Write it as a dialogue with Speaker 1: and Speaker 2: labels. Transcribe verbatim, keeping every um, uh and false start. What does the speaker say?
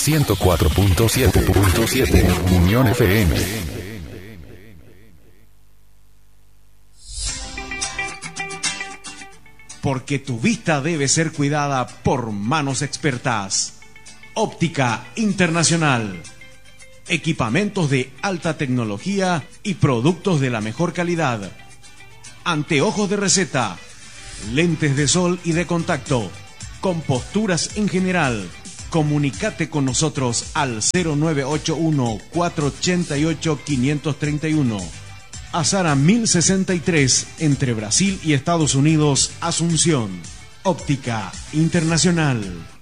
Speaker 1: ciento cuatro punto siete Unión F M.
Speaker 2: Porque tu vista debe ser cuidada por manos expertas. Óptica Internacional. Equipamientos de alta tecnología y productos de la mejor calidad. Anteojos de receta, lentes de sol y de contacto, con posturas en general. Comunicate con nosotros al cero nueve ocho uno, cuatro ocho ocho, cinco tres uno. Azara mil sesenta y tres, entre Brasil y Estados Unidos, Asunción. Óptica Internacional.